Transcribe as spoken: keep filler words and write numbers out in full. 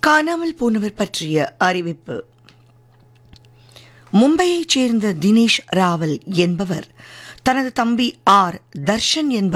காணாமல் போனவர் பற்றிய அறிவிப்பு. மும்பையைச் சேர்ந்த தினேஷ் ராவல் என்பவர் தனது தம்பி ஆர் தர்ஷன் என்பவர்